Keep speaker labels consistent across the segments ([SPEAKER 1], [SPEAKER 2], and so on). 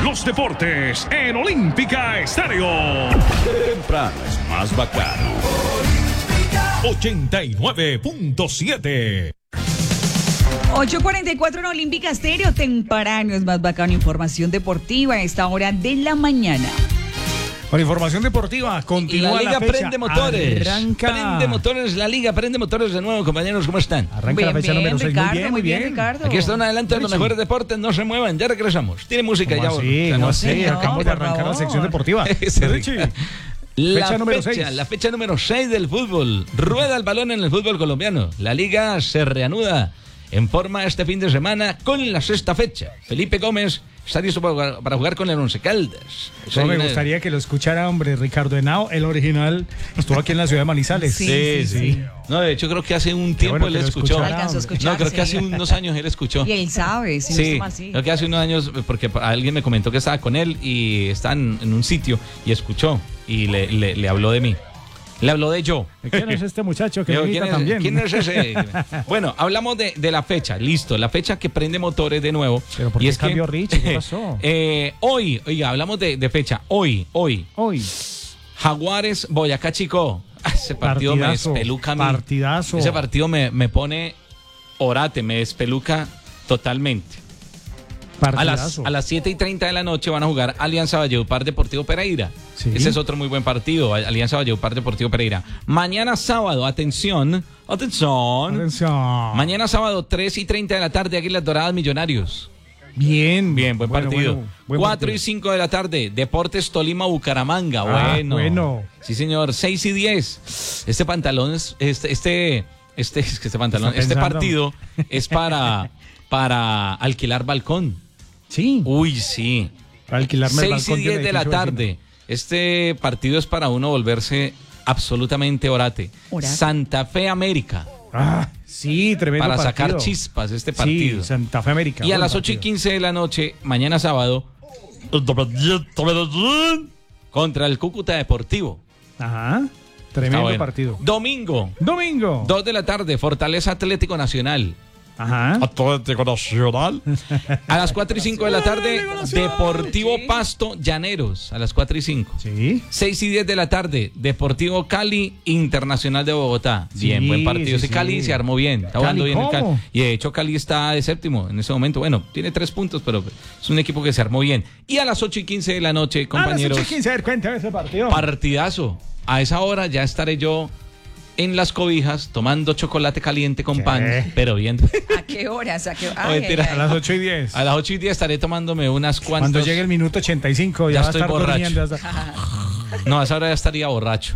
[SPEAKER 1] los deportes en Olímpica Estéreo.
[SPEAKER 2] Temprano es más bacano.
[SPEAKER 1] 89.7.
[SPEAKER 3] 8:44 en Olímpica Estéreo. Temprano es más bacano. Información deportiva a esta hora de la mañana.
[SPEAKER 4] Con información deportiva, continúa
[SPEAKER 5] la Liga
[SPEAKER 4] fecha.
[SPEAKER 5] Prende Motores.
[SPEAKER 4] Arranca.
[SPEAKER 5] Prende Motores, la Liga Prende Motores de nuevo, compañeros, ¿cómo están?
[SPEAKER 4] Arranca la fecha número 6.
[SPEAKER 3] Ricardo,
[SPEAKER 4] Muy bien.
[SPEAKER 3] Ricardo.
[SPEAKER 5] Aquí está un adelanto de los mejores deportes, no se muevan, ya regresamos. Tiene música ya.
[SPEAKER 4] Sí,
[SPEAKER 5] no
[SPEAKER 4] no
[SPEAKER 5] sé.
[SPEAKER 4] sé, acabamos de arrancar la sección deportiva.
[SPEAKER 5] Richie.
[SPEAKER 4] Fecha número 6.
[SPEAKER 5] La fecha número 6 del fútbol. Rueda el balón en el fútbol colombiano. La Liga se reanuda en forma este fin de semana con la sexta fecha. Felipe Gómez está listo para jugar con el Once Caldas.
[SPEAKER 4] Me gustaría que lo escuchara, hombre, Ricardo Henao, el original, estuvo aquí en la ciudad de Manizales.
[SPEAKER 5] Sí. No, de hecho creo que hace un tiempo él escuchó.
[SPEAKER 3] Alcanzó a escuchar.
[SPEAKER 5] No, creo que hace unos años él escuchó.
[SPEAKER 3] Y él sabe, si no
[SPEAKER 5] Sí,
[SPEAKER 3] está mal, sí.
[SPEAKER 5] creo que hace unos años, porque alguien me comentó que estaba con él y está en un sitio y escuchó y le habló de mí. Le habló de yo.
[SPEAKER 4] ¿Quién es este muchacho que
[SPEAKER 5] Digo,
[SPEAKER 4] imita también?
[SPEAKER 5] ¿Quién es ese? Bueno, hablamos de la fecha, listo, la fecha que prende motores de nuevo.
[SPEAKER 4] Pero ¿por
[SPEAKER 5] y
[SPEAKER 4] qué
[SPEAKER 5] es
[SPEAKER 4] cambió
[SPEAKER 5] que,
[SPEAKER 4] Richie? ¿Qué pasó?
[SPEAKER 5] Hoy, oiga, hablamos de fecha, hoy. Jaguares, Boyacá Chico. Ese partido
[SPEAKER 4] Partidazo,
[SPEAKER 5] me despeluca a mí.
[SPEAKER 4] partidazo.
[SPEAKER 5] Ese partido me pone orate, me despeluca totalmente. A las 7:30 de la noche van a jugar Alianza Valledupar Deportivo Pereira.
[SPEAKER 4] Sí.
[SPEAKER 5] Ese es otro muy buen partido, Alianza Valledupar Deportivo Pereira. Mañana sábado, atención. Mañana sábado, 3:30 de la tarde, Águilas Doradas Millonarios.
[SPEAKER 4] Bien,
[SPEAKER 5] Buen partido.
[SPEAKER 4] buen
[SPEAKER 5] 4
[SPEAKER 4] partido.
[SPEAKER 5] y 5 de la tarde, Deportes Tolima Bucaramanga. Bueno. Sí, señor. 6 y 10. Este pantalón es. Este partido es para alquilar balcón.
[SPEAKER 4] Sí.
[SPEAKER 5] Uy, sí.
[SPEAKER 4] Para alquilarme el
[SPEAKER 5] 6 y
[SPEAKER 4] balcón
[SPEAKER 5] 10
[SPEAKER 4] del
[SPEAKER 5] de la
[SPEAKER 4] edificio
[SPEAKER 5] tarde.
[SPEAKER 4] vecino.
[SPEAKER 5] Este partido es para uno volverse absolutamente orate.
[SPEAKER 3] Orate.
[SPEAKER 5] Santa Fe América.
[SPEAKER 4] Sí, tremendo
[SPEAKER 5] Para
[SPEAKER 4] partido.
[SPEAKER 5] sacar chispas este partido.
[SPEAKER 4] Sí, Santa Fe América.
[SPEAKER 5] Y a
[SPEAKER 4] buen
[SPEAKER 5] las
[SPEAKER 4] partido.
[SPEAKER 5] 8:15 de la noche, mañana sábado, contra el Cúcuta Deportivo.
[SPEAKER 4] Ajá.
[SPEAKER 5] Está
[SPEAKER 4] Tremendo
[SPEAKER 5] bueno.
[SPEAKER 4] partido.
[SPEAKER 5] Domingo,
[SPEAKER 4] Domingo.
[SPEAKER 5] 2 de la tarde, Fortaleza Atlético Nacional.
[SPEAKER 4] Ajá.
[SPEAKER 2] Atlético Nacional.
[SPEAKER 5] A las 4 y 5 de la tarde, Deportivo Pasto Llaneros. A las 4 y 5.
[SPEAKER 4] Sí.
[SPEAKER 5] 6 y 10 de la tarde, Deportivo Cali Internacional de Bogotá. Bien,
[SPEAKER 4] Sí,
[SPEAKER 5] buen partido.
[SPEAKER 4] sí,
[SPEAKER 5] Ese
[SPEAKER 4] sí.
[SPEAKER 5] Cali se armó bien. Está jugando
[SPEAKER 4] Cali,
[SPEAKER 5] bien el Cali.
[SPEAKER 4] ¿cómo?
[SPEAKER 5] Y de hecho, Cali está de séptimo en ese momento. Bueno, tiene 3 puntos, pero es un equipo que se armó bien. Y a las 8 y 15 de la noche, compañeros.
[SPEAKER 4] A las 8:15, a ver, cuéntame ese partido.
[SPEAKER 5] Partidazo. A esa hora ya estaré yo en las cobijas tomando chocolate caliente con
[SPEAKER 4] ¿Qué?
[SPEAKER 5] pan, pero bien.
[SPEAKER 3] ¿A qué horas?
[SPEAKER 5] mentira.
[SPEAKER 4] A las 8:10.
[SPEAKER 5] A las 8:10 estaré tomándome unas cuantas.
[SPEAKER 4] Cuando llegue el minuto 85,
[SPEAKER 5] Ya
[SPEAKER 4] ya va a
[SPEAKER 5] estoy
[SPEAKER 4] estar
[SPEAKER 5] borracho.
[SPEAKER 4] durmiendo. ya está-
[SPEAKER 5] No, a esa hora ya estaría borracho.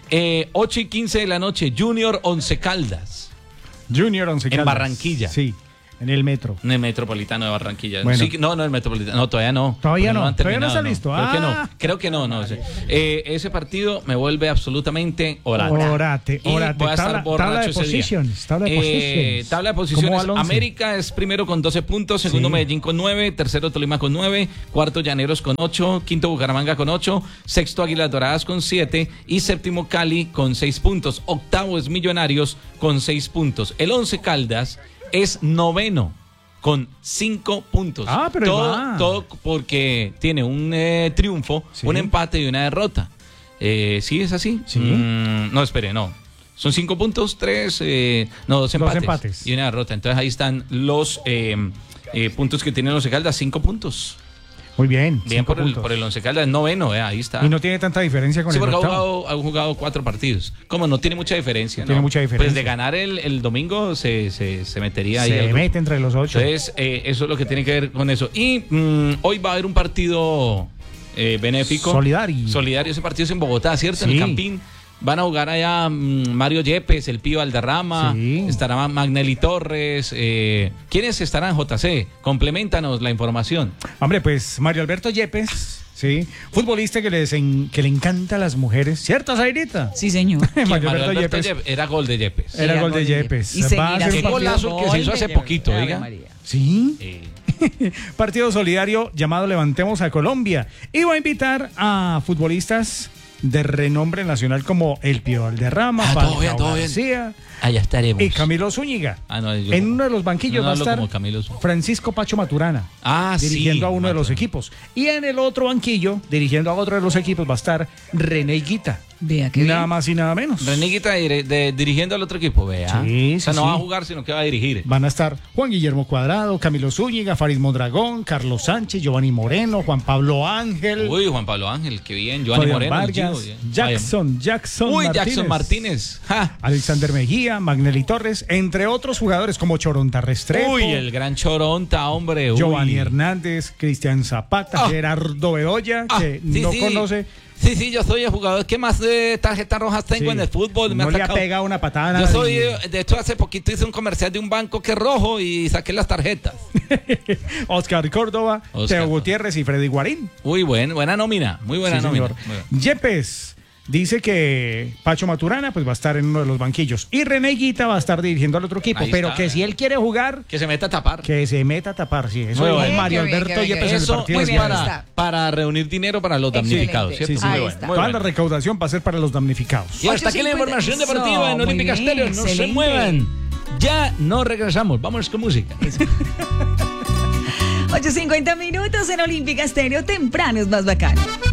[SPEAKER 5] 8 y 15 de la noche, Junior Once Caldas.
[SPEAKER 4] Junior Once Caldas.
[SPEAKER 5] Barranquilla.
[SPEAKER 4] Sí, en el metro.
[SPEAKER 5] En el Metropolitano de Barranquilla.
[SPEAKER 4] Bueno.
[SPEAKER 5] Sí, no, el Metropolitano. No, todavía no.
[SPEAKER 4] Todavía
[SPEAKER 5] Porque
[SPEAKER 4] no.
[SPEAKER 5] han
[SPEAKER 4] Todavía no
[SPEAKER 5] terminado,
[SPEAKER 4] está listo.
[SPEAKER 5] Creo que no. Sí. Ese partido me vuelve absolutamente orate.
[SPEAKER 4] Orate.
[SPEAKER 5] Y voy a estar
[SPEAKER 4] Tabla
[SPEAKER 5] borracho
[SPEAKER 4] de
[SPEAKER 5] ese día.
[SPEAKER 4] positions. Tabla de positions.
[SPEAKER 5] Tabla de
[SPEAKER 4] ¿Cómo
[SPEAKER 5] posiciones.
[SPEAKER 4] va el once?
[SPEAKER 5] América es primero con 12 puntos, segundo
[SPEAKER 4] Sí.
[SPEAKER 5] Medellín con 9, tercero Tolima con 9, cuarto Llaneros con 8, quinto Bucaramanga con 8, sexto Águilas Doradas con 7 y séptimo Cali con 6 puntos. Octavo es Millonarios con 6 puntos. El Once Caldas es noveno con 5 puntos.
[SPEAKER 4] Pero ahí va.
[SPEAKER 5] todo porque tiene un triunfo,
[SPEAKER 4] Sí.
[SPEAKER 5] un empate y una derrota. ¿Sí es así?
[SPEAKER 4] Sí.
[SPEAKER 5] No, espere, no. Son 5 puntos, 2 empates. Y una derrota. Entonces ahí están los puntos que tienen los Once Caldas, 5 puntos.
[SPEAKER 4] Muy bien.
[SPEAKER 5] Bien
[SPEAKER 4] 5
[SPEAKER 5] por
[SPEAKER 4] puntos.
[SPEAKER 5] el Once Caldas, noveno, ahí está.
[SPEAKER 4] Y no tiene tanta diferencia con
[SPEAKER 5] Sí,
[SPEAKER 4] el
[SPEAKER 5] porque
[SPEAKER 4] octavo.
[SPEAKER 5] ha jugado 4 partidos. Como no tiene mucha diferencia.
[SPEAKER 4] No tiene mucha diferencia.
[SPEAKER 5] Pues de ganar el domingo se metería ahí.
[SPEAKER 4] Se mete entre los 8.
[SPEAKER 5] Entonces, eso es lo que tiene que ver con eso. Y hoy va a haber un partido benéfico. Solidario. Ese partido es en Bogotá, ¿cierto? En el Campín. Van a jugar allá Mario Yepes, el Pío Valderrama, estará Magnelli Torres. ¿Quiénes estarán, JC? Compleméntanos la información.
[SPEAKER 4] Hombre, pues Mario Alberto Yepes, sí, futbolista que le encanta a las mujeres, ¿cierto, Zairita?
[SPEAKER 3] Sí, señor.
[SPEAKER 4] Mario Alberto Yepes.
[SPEAKER 5] Era gol de Yepes.
[SPEAKER 4] Era gol de Yepes.
[SPEAKER 3] Y
[SPEAKER 4] Va a
[SPEAKER 3] seguirá
[SPEAKER 4] ser un
[SPEAKER 5] Qué
[SPEAKER 3] siendo
[SPEAKER 5] golazo que se hizo hace
[SPEAKER 3] gol de
[SPEAKER 5] poquito,
[SPEAKER 3] Ave
[SPEAKER 5] diga.
[SPEAKER 3] María.
[SPEAKER 4] Sí.
[SPEAKER 5] Eh,
[SPEAKER 4] Partido solidario llamado Levantemos a Colombia. Y voy a invitar a futbolistas de renombre nacional como el Pío Valderrama,
[SPEAKER 5] todo bien.
[SPEAKER 4] García,
[SPEAKER 5] Allá estaremos.
[SPEAKER 4] y Camilo Zúñiga. En uno de los banquillos va a estar Francisco Pacho Maturana, dirigiendo a uno de los equipos. Y en el otro banquillo, dirigiendo a otro de los equipos, va a estar René Higuita.
[SPEAKER 3] Vea que
[SPEAKER 4] nada más y nada menos.
[SPEAKER 5] René Higuita dirigiendo al otro equipo, vea.
[SPEAKER 4] Sí,
[SPEAKER 5] o sea, no va a jugar, sino que va a dirigir.
[SPEAKER 4] Van a estar Juan Guillermo Cuadrado, Camilo Zúñiga, Farid Mondragón, Carlos Sánchez, Giovanni Moreno, Juan Pablo Ángel.
[SPEAKER 5] Uy, Juan Pablo Ángel, qué bien. Giovanni Moreno.
[SPEAKER 4] Vargas, Jackson
[SPEAKER 5] Uy,
[SPEAKER 4] Martínez.
[SPEAKER 5] Jackson Martínez. Ja.
[SPEAKER 4] Alexander Mejía, Magnelli Torres, entre otros jugadores como Choronta Restrepo.
[SPEAKER 5] Uy, el gran Choronta, hombre.
[SPEAKER 4] Giovanni Hernández, Cristian Zapata, Gerardo Bedoya, que no conoce.
[SPEAKER 5] Sí, yo soy el jugador que más tarjetas rojas tengo en el fútbol.
[SPEAKER 4] No le ha pegado una patada a nadie.
[SPEAKER 5] Yo soy, de hecho, hace poquito hice un comercial de un banco que es rojo y saqué las tarjetas.
[SPEAKER 4] Oscar Córdoba, Teo Gutiérrez y Freddy Guarín.
[SPEAKER 5] Uy, buena nómina, muy buena nómina.
[SPEAKER 4] Yepes dice que Pacho Maturana pues va a estar en uno de los banquillos y René Higuita va a a dirigir al otro equipo, pero que si él quiere jugar,
[SPEAKER 5] que se meta a tapar.
[SPEAKER 4] Que se meta a tapar, sí. Eso es Mario Alberto Yepes en el partido.
[SPEAKER 5] Eso es para reunir dinero para los damnificados, ¿cierto?
[SPEAKER 4] Sí. Toda la recaudación va a ser para los damnificados.
[SPEAKER 5] Y hasta aquí la información deportiva en Olímpica Estéreo. No se muevan. Ya no regresamos. Vamos con música.
[SPEAKER 3] 8:50 en Olímpica Estéreo. Temprano es más bacano.